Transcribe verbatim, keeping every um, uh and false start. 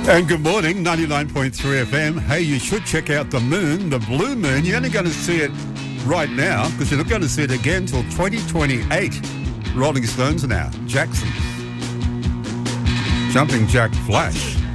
And good morning, ninety-nine point three F M. Hey, you should check out the moon, the blue moon. You're only going to see it right now because you're not going to see it again till twenty twenty-eight. Rolling Stones now, Jackson. Jumping Jack Flash.